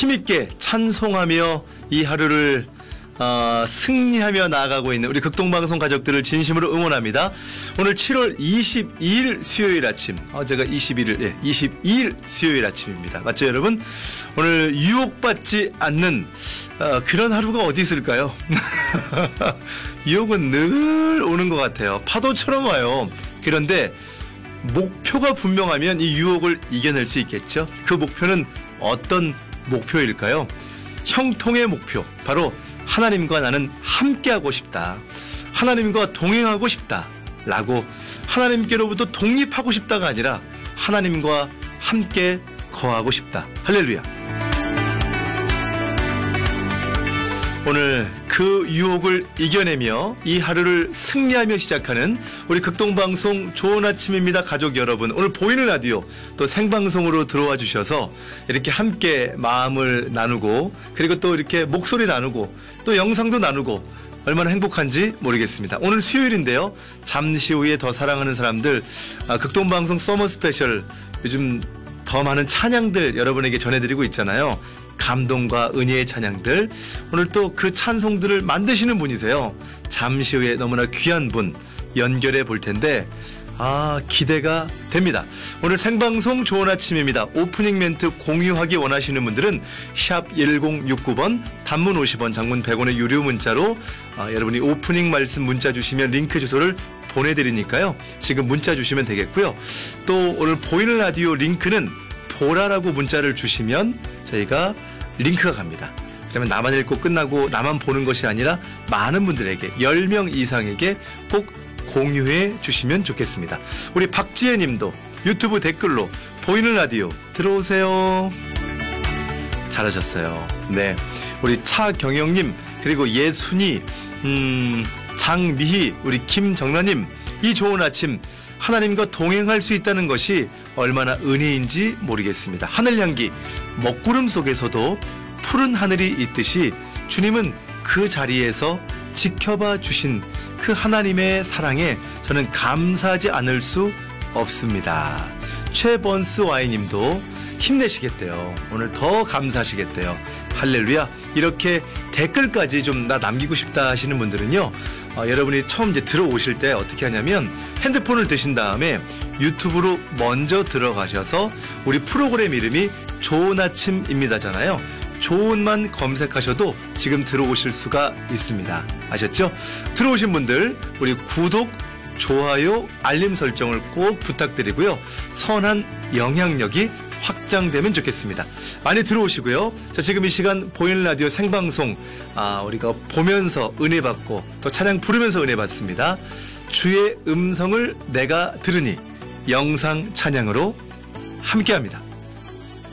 힘있게 찬송하며 이 하루를 승리하며 나아가고 있는 우리 극동방송 가족들을 진심으로 응원합니다. 오늘 7월 22일 수요일 아침, 제가 22일 수요일 아침입니다. 맞죠, 여러분? 오늘 유혹받지 않는 그런 하루가 어디 있을까요? 유혹은 늘 오는 것 같아요. 파도처럼 와요. 그런데 목표가 분명하면 이 유혹을 이겨낼 수 있겠죠? 그 목표는 어떤 목표일까요? 형통의 목표, 바로 하나님과 나는 함께하고 싶다, 하나님과 동행하고 싶다 라고, 하나님께로부터 독립하고 싶다가 아니라 하나님과 함께 거하고 싶다. 할렐루야. 오늘 그 유혹을 이겨내며 이 하루를 승리하며 시작하는 우리 극동방송 좋은 아침입니다. 가족 여러분, 오늘 보이는 라디오 또 생방송으로 들어와 주셔서 이렇게 함께 마음을 나누고, 그리고 또 이렇게 목소리 나누고 또 영상도 나누고 얼마나 행복한지 모르겠습니다. 오늘 수요일인데요, 잠시 후에 더 사랑하는 사람들 극동방송 서머 스페셜, 요즘 더 많은 찬양들 여러분에게 전해드리고 있잖아요. 감동과 은혜의 찬양들. 오늘 또 그 찬송들을 만드시는 분이세요. 잠시 후에 너무나 귀한 분 연결해 볼 텐데 기대가 됩니다. 오늘 생방송 좋은 아침입니다. 오프닝 멘트 공유하기 원하시는 분들은 샵 1069번, 단문 50원, 장문 100원의 유료 문자로 여러분이 오프닝 말씀 문자 주시면 링크 주소를 보내드리니까요, 지금 문자 주시면 되겠고요. 또 오늘 보이는 라디오 링크는 보라라고 문자를 주시면 저희가 링크가 갑니다. 그러면 나만 읽고 끝나고 나만 보는 것이 아니라 많은 분들에게, 10명 이상에게 꼭 공유해 주시면 좋겠습니다. 우리 박지혜 님도 유튜브 댓글로 보이는 라디오 들어오세요. 잘하셨어요. 네, 우리 차경영님, 그리고 예순이, 장미희, 우리 김정란님, 이 좋은 아침 하나님과 동행할 수 있다는 것이 얼마나 은혜인지 모르겠습니다. 하늘향기, 먹구름 속에서도 푸른 하늘이 있듯이 주님은 그 자리에서 지켜봐 주신 그 하나님의 사랑에 저는 감사하지 않을 수 없습니다. 최번스 와이님도 힘내시겠대요. 오늘 더 감사하시겠대요. 할렐루야. 이렇게 댓글까지 좀 나 남기고 싶다 하시는 분들은요, 여러분이 처음 이제 들어오실 때 어떻게 하냐면 핸드폰을 드신 다음에 유튜브로 먼저 들어가셔서 우리 프로그램 이름이 좋은 아침입니다잖아요. 좋은만 검색하셔도 지금 들어오실 수가 있습니다. 아셨죠? 들어오신 분들 우리 구독, 좋아요, 알림 설정을 꼭 부탁드리고요. 선한 영향력이 확장되면 좋겠습니다. 많이 들어오시고요. 자, 지금 이 시간 보이는 라디오 생방송, 우리가 보면서 은혜 받고 또 찬양 부르면서 은혜 받습니다. 주의 음성을 내가 들으니 영상 찬양으로 함께합니다.